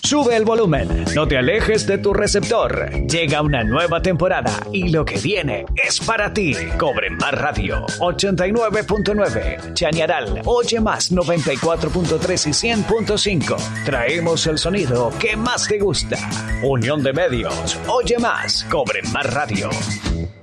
Sube el volumen, no te alejes de tu receptor. Llega una nueva temporada y lo que viene es para ti. Cobre Más Radio 89.9, Chañaral, Oye Más 94.3 y 100.5. Traemos el sonido que más te gusta. Unión de Medios, Oye Más, Cobre Más Radio.